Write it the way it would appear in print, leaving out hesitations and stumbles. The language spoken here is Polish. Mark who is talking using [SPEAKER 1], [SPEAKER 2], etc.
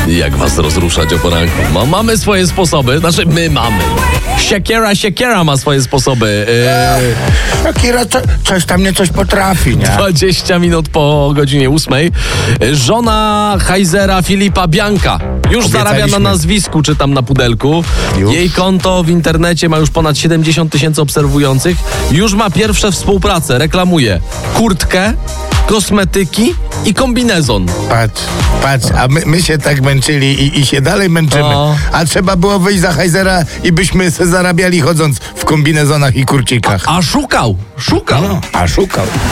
[SPEAKER 1] Jak was rozruszać o poranku? Mamy swoje sposoby, znaczy my mamy. Siekiera ma swoje sposoby.
[SPEAKER 2] Akira coś tam nie coś potrafi, nie?
[SPEAKER 1] 20 minut po godzinie 8. Żona Heisera Filipa Bianca już zarabia na nazwisku, czy tam na pudelku.
[SPEAKER 2] Już?
[SPEAKER 1] Jej konto w internecie ma już ponad 70 000 obserwujących. Już ma pierwsze współprace. Reklamuje kurtkę, kosmetyki i kombinezon.
[SPEAKER 2] Patrz, a my się tak męczyli i się dalej męczymy.
[SPEAKER 1] O.
[SPEAKER 2] A trzeba było wyjść za Heisera i byśmy se zarabiali chodząc w kombinezonach i kurcikach.
[SPEAKER 1] A szukał.
[SPEAKER 2] A szukał.